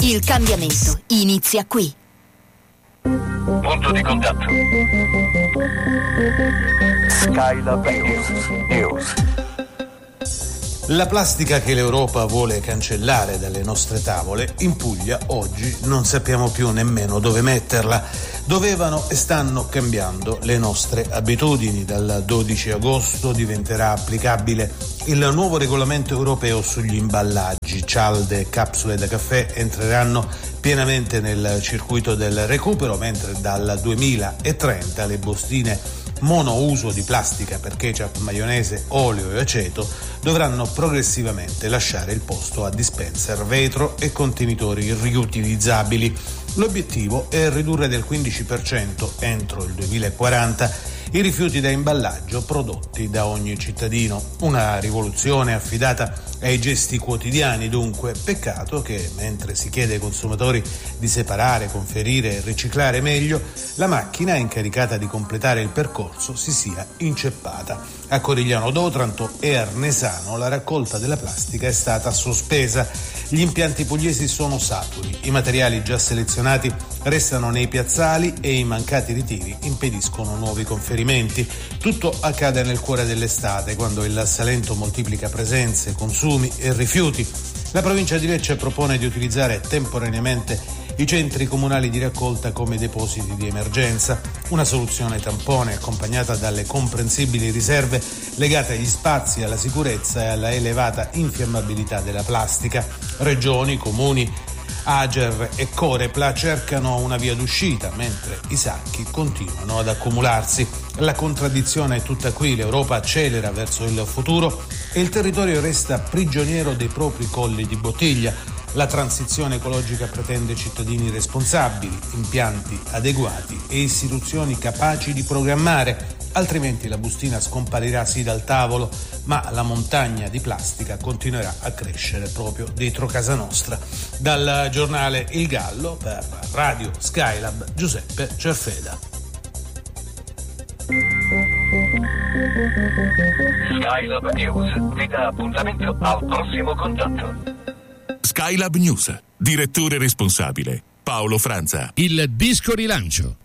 Il cambiamento inizia qui. Punto di contatto. Skylab News. La plastica che l'Europa vuole cancellare dalle nostre tavole, in Puglia oggi non sappiamo più nemmeno dove metterla. Dovevano e stanno cambiando le nostre abitudini. Dal 12 agosto diventerà applicabile il nuovo regolamento europeo sugli imballaggi. Cialde e capsule da caffè entreranno pienamente nel circuito del recupero, mentre dal 2030 le bustine monouso di plastica per ketchup, maionese, olio e aceto dovranno progressivamente lasciare il posto a dispenser vetro e contenitori riutilizzabili. L'obiettivo è ridurre del 15% entro il 2040 i rifiuti da imballaggio prodotti da ogni cittadino. Una rivoluzione affidata ai gesti quotidiani, dunque. Peccato che, mentre si chiede ai consumatori di separare, conferire e riciclare meglio, la macchina incaricata di completare il percorso si sia inceppata. A Corigliano d'Otranto e Arnesano la raccolta della plastica è stata sospesa. Gli impianti pugliesi sono saturi, i materiali già selezionati restano nei piazzali e i mancati ritiri impediscono nuovi conferimenti. Tutto accade nel cuore dell'estate, quando il Salento moltiplica presenze, consumi e rifiuti. La provincia di Lecce propone di utilizzare temporaneamente i centri comunali di raccolta come depositi di emergenza, una soluzione tampone accompagnata dalle comprensibili riserve legate agli spazi, alla sicurezza e alla elevata infiammabilità della plastica. Regioni, comuni, Ager e Corepla cercano una via d'uscita, mentre i sacchi continuano ad accumularsi. La contraddizione è tutta qui: l'Europa accelera verso il futuro e il territorio resta prigioniero dei propri colli di bottiglia. La transizione ecologica pretende cittadini responsabili, impianti adeguati e istituzioni capaci di programmare, altrimenti la bustina scomparirà sì dal tavolo, ma la montagna di plastica continuerà a crescere proprio dietro casa nostra. Dal giornale Il Gallo, per Radio Skylab, Giuseppe Cerfeda. Skylab News vi dà appuntamento al prossimo contatto. Skylab News, direttore responsabile Paolo Franza. Il disco rilancio